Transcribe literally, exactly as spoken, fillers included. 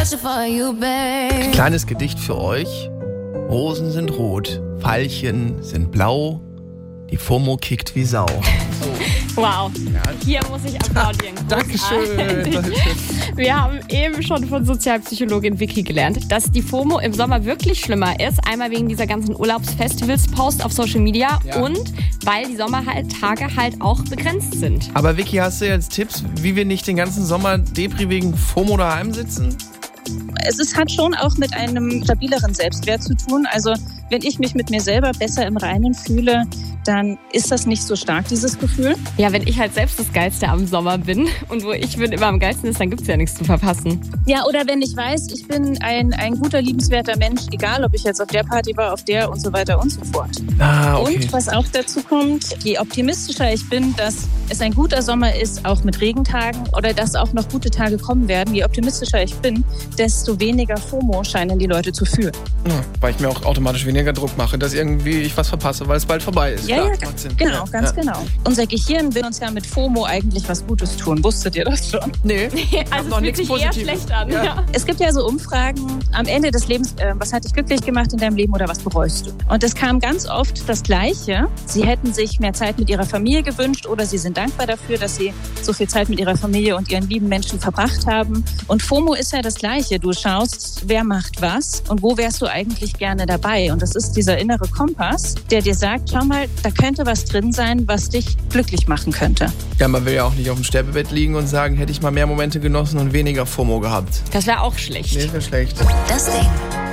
Kleines Gedicht für euch. Rosen sind rot, Veilchen sind blau, die FOMO kickt wie Sau. So. Wow, ja. Hier muss ich applaudieren. Dankeschön. Wir haben eben schon von Sozialpsychologin Vicky gelernt, dass die FOMO im Sommer wirklich schlimmer ist. Einmal wegen dieser ganzen Urlaubsfestivals-Posts auf Social Media ja. und weil die Sommertage halt auch begrenzt sind. Aber Vicky, hast du jetzt Tipps, wie wir nicht den ganzen Sommer Depri wegen FOMO daheim sitzen? Es ist, hat schon auch mit einem stabileren Selbstwert zu tun. Also wenn ich mich mit mir selber besser im Reinen fühle, dann ist das nicht so stark, dieses Gefühl. Ja, wenn ich halt selbst das Geilste am Sommer bin und wo ich bin immer am geilsten ist, dann gibt es ja nichts zu verpassen. Ja, oder wenn ich weiß, ich bin ein, ein guter, liebenswerter Mensch, egal ob ich jetzt auf der Party war, auf der und so weiter und so fort. Ah, okay. Und was auch dazu kommt, je optimistischer ich bin, dass es ein guter Sommer ist, auch mit Regentagen oder dass auch noch gute Tage kommen werden, je optimistischer ich bin, desto weniger FOMO scheinen die Leute zu fühlen. Ja, weil ich mir auch automatisch weniger Druck mache, dass irgendwie ich was verpasse, weil es bald vorbei ist. Ja, Klar, ja, genau, ja. ganz ja. genau. Unser Gehirn will uns ja mit FOMO eigentlich was Gutes tun. Wusstet ihr das schon? Nee, also es fühlt sich Positives. Eher schlecht an. Ja. Ja. Es gibt ja so Umfragen am Ende des Lebens, äh, was hat dich glücklich gemacht in deinem Leben oder was bereust du? Und es kam ganz oft das Gleiche. Sie hätten sich mehr Zeit mit ihrer Familie gewünscht oder sie sind dankbar dafür, dass sie so viel Zeit mit ihrer Familie und ihren lieben Menschen verbracht haben. Und FOMO ist ja das Gleiche. Du schaust, wer macht was und wo wärst du eigentlich gerne dabei? Und das ist dieser innere Kompass, der dir sagt, schau mal, da könnte was drin sein, was dich glücklich machen könnte. Ja, man will ja auch nicht auf dem Sterbebett liegen und sagen, hätte ich mal mehr Momente genossen und weniger FOMO gehabt. Das wäre auch schlecht. Nee, das wäre schlecht. Das Ding.